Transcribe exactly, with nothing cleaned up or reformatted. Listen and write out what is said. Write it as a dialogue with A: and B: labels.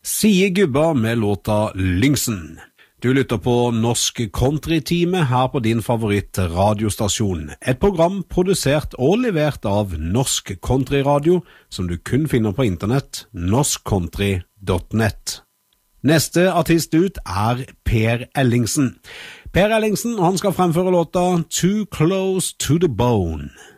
A: Sie Gubba med låta Lyngsen. Du lytter på Norsk Country-time her på din favoritt radiostasjon. Et program produsert og levert av Norsk Country Radio, som du kun finner på internett, norsk country punktum nett. Neste artist ut er Per Ellingsen. Per Ellingsen, han skal fremføre låta Too Close to the Bone.